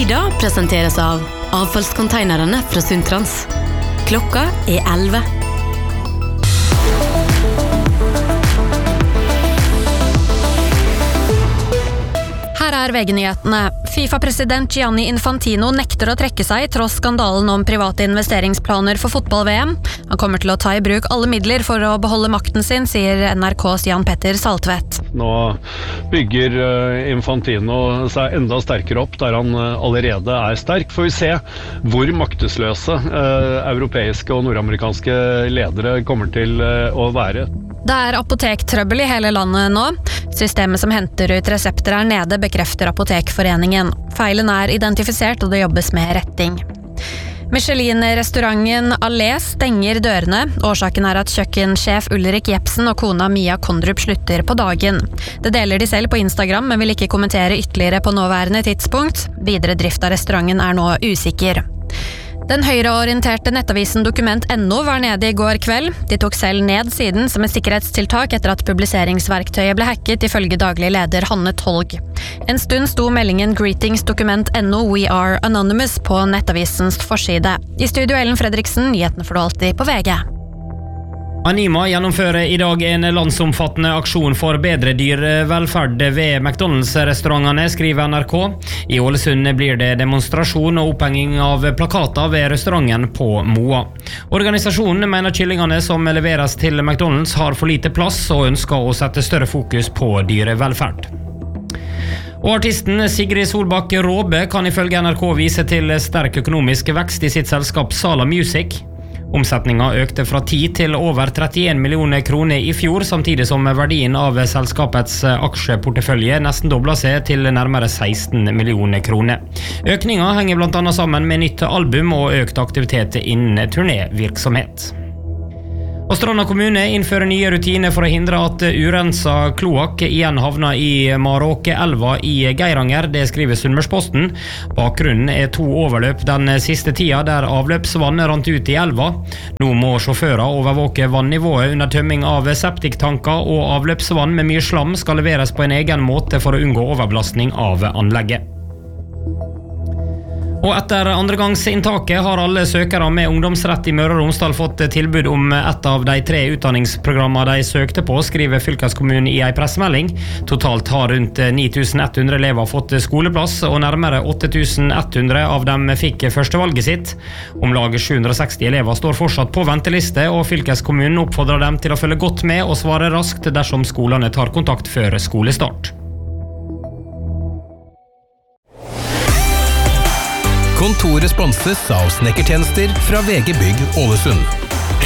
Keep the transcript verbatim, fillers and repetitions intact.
Lyda presenteres av avfallskonteinerne fra Sundtrans. Klokka er elleve. Her er V G-nyhetene. FIFA-president Gianni Infantino nekter å trekke seg tross skandalen om private investeringsplaner for fotball-V M. Han kommer til å ta i bruk alle midler for å beholde makten sin, sier N R K's Jan Petter Saltvedt. Nå bygger Infantino seg enda sterkere opp der han allerede er sterk. Får vi se hvor maktesløse eh, europeiske og nordamerikanske ledere kommer til eh, å være. Det er apotektrøbbel i hele landet nå. Systemet som henter ut resepter er nede, bekrefter Apotekforeningen. Feilen er identifisert, og det jobbes med retting. Michelin-restauranten Allé stenger dørene. Årsaken er at kjøkkensjef Ulrik Jepsen og kona Mia Kondrup slutter på dagen. Det deler de selv på Instagram, men vil ikke kommentere ytterligere på nåværende tidspunkt. Videre drift av restauranten er nå usikker. Den høyreorienterte nettavisen Dokument punktum no var nede i går kveld. De tok selv ned siden som et sikkerhetstiltak etter at publiseringsverktøyet ble hacket, ifølge daglig leder Hanne Tolg. En stund sto meldingen Greetings Dokument punktum no We Are Anonymous på nettavisens forside. I studio Ellen Fredriksen, nyhetene får du alltid på V G. Anima gjennomfører i dag en landsomfattende aksjon for bedre dyrevelferd ved McDonalds-restaurantene, skriver N R K. I Ålesund blir det demonstrasjon og opphenging av plakater ved restauranten på Moa. Organisasjonen mener kyllingene som leveres til McDonalds har for lite plass og ønsker å sette større fokus på dyrevelferd. Og artisten Sigrid Solbakk Råbe kan ifølge N R K vise til sterk økonomisk vekst i sitt selskap Sala Music. Omsetningen økte fra ti til over trettien millioner kroner i fjor, samtidig som verdien av selskapets aksjeportefølje nesten doblet seg til nærmere seksten millioner kroner. Økningen henger blant annet sammen med nytt album og økt aktivitet innen turnévirksomhet. Og Stranda kommune innfører nye rutiner for å hindre at urensa kloakk igjen havner i Maråke-elva i Geiranger, det skriver Sunnmørsposten. Bakgrunnen er to overløp den siste tida der avløpsvann rant ut i elva. Nå må sjåfører overvåke vannivået under tømming av septiktanker, og avløpsvann med mye slam skal leveres på en egen måte for å unngå overbelastning av anlegget. Og etter andregangsinntaket har alle søkere med ungdomsrett i Møre og Romsdal fått tilbud om et av de tre utdanningsprogrammene de søkte på, skriver fylkeskommunen i en pressemelding. Totalt har rundt ni tusen ett hundre elever fått skoleplass, og nærmere åtte tusen ett hundre av dem fikk førstevalget sitt. Om lag sju hundre og seksti elever står fortsatt på venteliste, og fylkeskommunen oppfordrer dem til å følge godt med og svare raskt dersom skolene tar kontakt før skolestart. Kontoret sponses av snekkertjenester fra V G Bygg Ålesund.